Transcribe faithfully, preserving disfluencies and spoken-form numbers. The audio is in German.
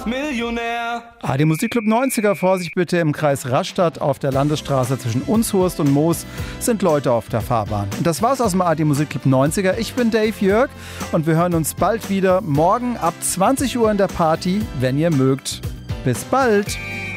Millionär. Ah, die Musikclub neunziger, Vorsicht bitte, im Kreis Rastatt auf der Landesstraße zwischen Unshurst und Moos sind Leute auf der Fahrbahn. Und das war's aus dem A R D Musikclub neunziger. Ich bin Dave Jörg und wir hören uns bald wieder morgen ab zwanzig Uhr in der Party, wenn ihr mögt. Bis bald!